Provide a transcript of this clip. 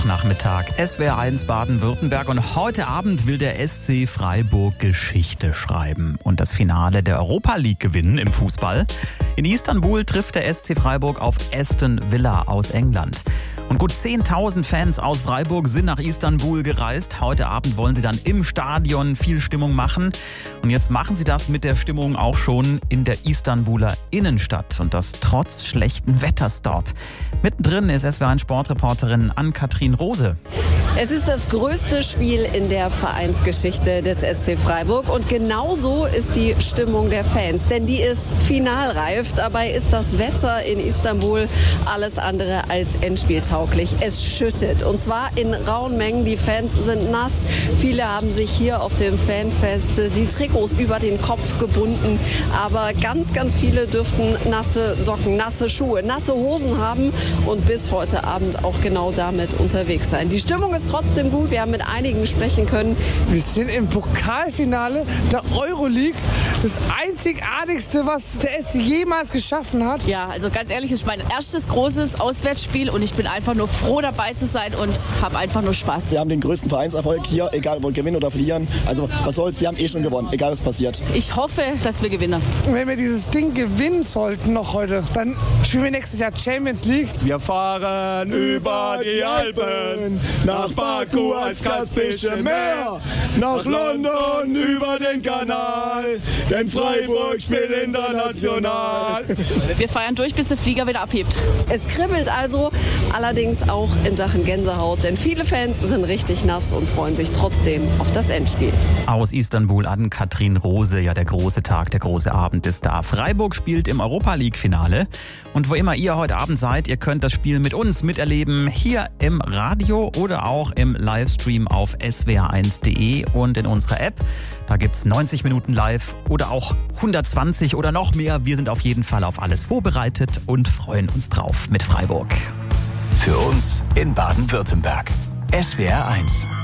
Mittwochnachmittag, SWR 1 Baden-Württemberg, und heute Abend will der SC Freiburg Geschichte schreiben und das Finale der Europa League gewinnen im Fußball. In Istanbul trifft der SC Freiburg auf Aston Villa aus England. Und gut 10.000 Fans aus Freiburg sind nach Istanbul gereist. Heute Abend wollen sie dann im Stadion viel Stimmung machen. Und jetzt machen sie das mit der Stimmung auch schon in der Istanbuler Innenstadt. Und das trotz schlechten Wetters dort. Mittendrin ist SWR 1 Sportreporterin Ann-Kathrin Rose. Es ist das größte Spiel in der Vereinsgeschichte des SC Freiburg. Und genauso ist die Stimmung der Fans. Denn die ist finalreif. Dabei ist das Wetter in Istanbul alles andere als endspieltauglich. Es schüttet, und zwar in rauen Mengen. Die Fans sind nass. Viele haben sich hier auf dem Fanfest die Trikots über den Kopf gebunden. Aber ganz, ganz viele dürften nasse Socken, nasse Schuhe, nasse Hosen haben und bis heute Abend auch genau damit unterwegs sein. Die Stimmung ist trotzdem gut. Wir haben mit einigen sprechen können. Wir sind im Pokalfinale der Euroleague. Das einzigartigste, was der SC jemals geschaffen hat. Ja, also ganz ehrlich, es ist mein erstes großes Auswärtsspiel und ich bin einfach nur froh, dabei zu sein und habe einfach nur Spaß. Wir haben den größten Vereinserfolg hier, egal ob wir gewinnen oder verlieren. Also was soll's, wir haben schon gewonnen, egal was passiert. Ich hoffe, dass wir gewinnen. Wenn wir dieses Ding gewinnen sollten noch heute, dann spielen wir nächstes Jahr Champions League. Wir fahren über die Alpen, nach Baku als Kaspische Meer, nach London über den Kanal, denn Freiburg spielt international. Wir feiern durch, bis der Flieger wieder abhebt. Es kribbelt also, allerdings auch in Sachen Gänsehaut, denn viele Fans sind richtig nass und freuen sich trotzdem auf das Endspiel. Aus Istanbul Ann-Kathrin Rose. Ja, der große Tag, der große Abend ist da. Freiburg spielt im Europa League Finale. Und wo immer ihr heute Abend seid, ihr könnt das Spiel mit uns miterleben. Hier im Radio oder auch im Livestream auf swr1.de und in unserer App. Da gibt's 90 Minuten live oder auch 120 oder noch mehr. Wir sind auf jeden Fall auf alles vorbereitet und freuen uns drauf mit Freiburg. Für uns in Baden-Württemberg. SWR 1.